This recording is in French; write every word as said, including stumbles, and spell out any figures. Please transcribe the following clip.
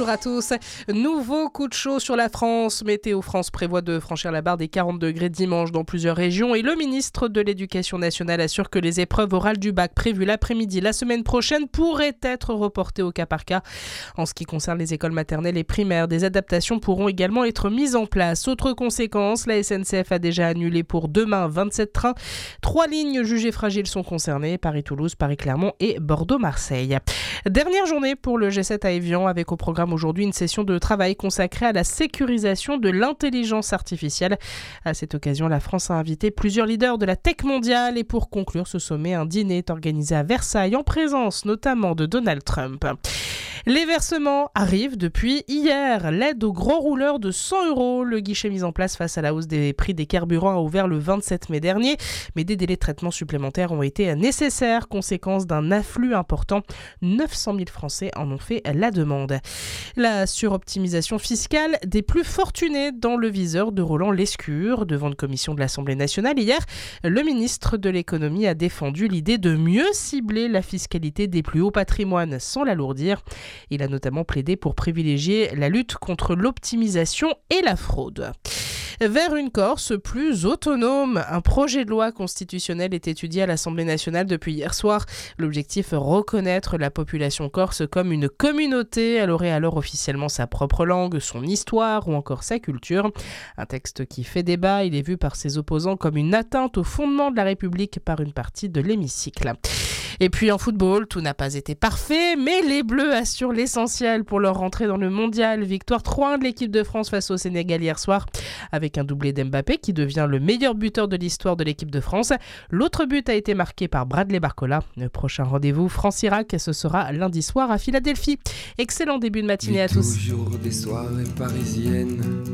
bonjour à tous. Nouveau coup de chaud sur la France. Météo France prévoit de franchir la barre des quarante degrés dimanche dans plusieurs régions et le ministre de l'Éducation nationale assure que les épreuves orales du bac prévues l'après-midi la semaine prochaine pourraient être reportées au cas par cas. En ce qui concerne les écoles maternelles et primaires, des adaptations pourront également être mises en place. Autre conséquence, la S N C F a déjà annulé pour demain vingt-sept trains. Trois lignes jugées fragiles sont concernées, Paris-Toulouse, Paris-Clermont et Bordeaux-Marseille. Dernière journée pour le G sept à Évian, avec au programme aujourd'hui une session de travail consacrée à la sécurisation de l'intelligence artificielle. À cette occasion, la France a invité plusieurs leaders de la tech mondiale et pour conclure ce sommet, un dîner est organisé à Versailles en présence notamment de Donald Trump. Les versements arrivent depuis hier. L'aide aux gros rouleurs de cent euros. Le guichet mis en place face à la hausse des prix des carburants a ouvert le vingt-sept mai dernier, mais des délais de traitement supplémentaires ont été nécessaires, conséquence d'un afflux important. neuf cent mille Français en ont fait la demande. La suroptimisation fiscale des plus fortunés dans le viseur de Roland Lescure. Devant une commission de l'Assemblée nationale hier, le ministre de l'économie a défendu l'idée de mieux cibler la fiscalité des plus hauts patrimoines sans l'alourdir. Il a notamment plaidé pour privilégier la lutte contre l'optimisation et la fraude. Vers une Corse plus autonome. Un projet de loi constitutionnel est étudié à l'Assemblée nationale depuis hier soir. L'objectif, reconnaître la population corse comme une communauté. Elle aurait alors officiellement sa propre langue, son histoire ou encore sa culture. Un texte qui fait débat, il est vu par ses opposants comme une atteinte aux fondements de la République par une partie de l'hémicycle. Et puis en football, tout n'a pas été parfait, mais les Bleus assurent l'essentiel pour leur rentrée dans le mondial. Victoire trois un de l'équipe de France face au Sénégal hier soir, avec un doublé d'Mbappé qui devient le meilleur buteur de l'histoire de l'équipe de France. L'autre but a été marqué par Bradley Barcola. Le prochain rendez-vous France-Irak, ce sera lundi soir à Philadelphie. Excellent début de matinée à tous. Toujours des soirées parisiennes.